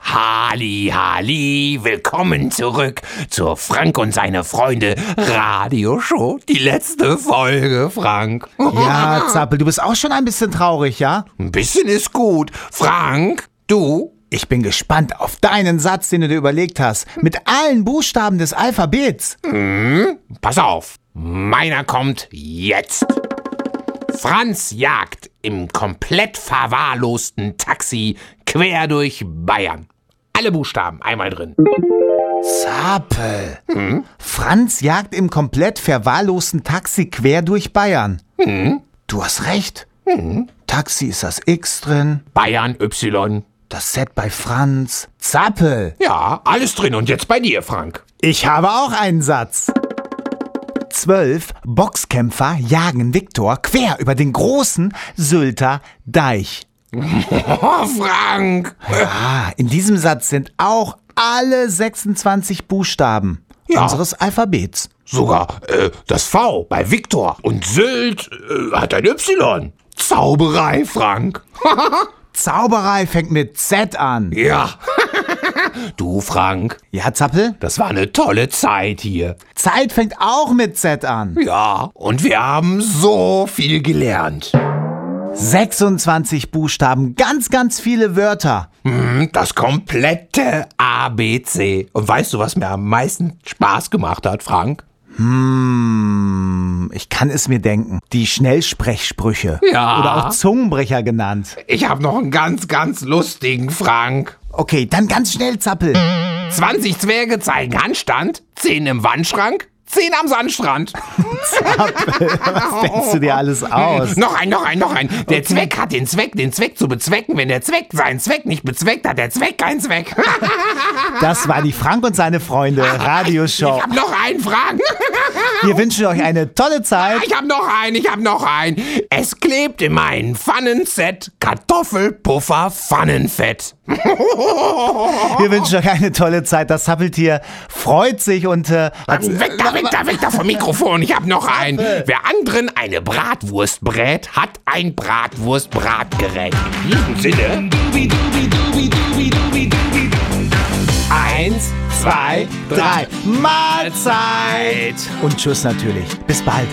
Halli, Halli, willkommen zurück zur Frank und seine Freunde Radioshow. Die letzte Folge, Frank. Ja, Zappel, du bist auch schon ein bisschen traurig, ja? Ein bisschen ist gut. Frank, du? Ich bin gespannt auf deinen Satz, den du dir überlegt hast. Mit allen Buchstaben des Alphabets. Pass auf, meiner kommt jetzt. Franz jagt im komplett verwahrlosten Taxi quer durch Bayern. Alle Buchstaben einmal drin. Zappel. Franz jagt im komplett verwahrlosten Taxi quer durch Bayern. Du hast recht. Taxi ist das X drin, Bayern, Y. das Z bei Franz. Zappel. Ja, alles drin. Und jetzt bei dir, Frank. Ich habe auch einen Satz. 12 Boxkämpfer jagen Viktor quer über den großen Sylter Deich. Oh, Frank. In diesem Satz sind auch alle 26 Buchstaben unseres Alphabets. Sogar das V bei Viktor. Und Sylt hat ein Y. Zauberei, Frank. Zauberei fängt mit Z an. Ja. Du, Frank, Ja, Zappel? das war eine tolle Zeit hier. Zeit fängt auch mit Z an. Ja, und wir haben so viel gelernt. 26 Buchstaben, ganz, ganz viele Wörter. Das komplette ABC. Und weißt du, was mir am meisten Spaß gemacht hat, Frank? Ich kann es mir denken. Die Schnellsprechsprüche. Ja. Oder auch Zungenbrecher genannt. Ich habe noch einen ganz, ganz lustigen, Frank. Okay, dann ganz schnell, Zappel. 20 Zwerge zeigen Handstand, 10 im Wandschrank, 10 am Sandstrand. Was denkst du dir alles aus? Noch ein. Der Zweck hat den Zweck zu bezwecken. Wenn der Zweck seinen Zweck nicht bezweckt, hat der Zweck keinen Zweck. Das war die Frank und seine Freunde Radioshow. Ich hab noch einen, Frank. Wir wünschen euch eine tolle Zeit. Ich hab noch einen. Es klebt in meinem Pfannenset Kartoffelpuffer Pfannenfett. Wir wünschen euch eine tolle Zeit. Das Zappeltier freut sich und Weg da vom Mikrofon. Ich hab noch einen. Wer anderen eine Bratwurst brät, hat ein Bratwurst-Bratgerät. In diesem Sinne. 1, 2, 3. Mahlzeit. Und tschüss natürlich. Bis bald.